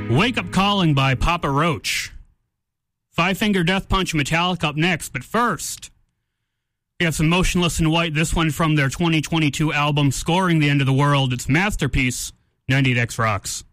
Wake Up Calling by Papa Roach. Five Finger Death Punch Metallica up next, but first, we have some Motionless in White, this one from their 2022 album, Scoring the End of the World. It's Masterpiece, 98X Rocks.